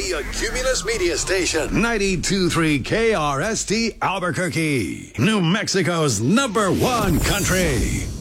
a Cumulus Media Station. 92.3 KRST Albuquerque. New Mexico's #1 country.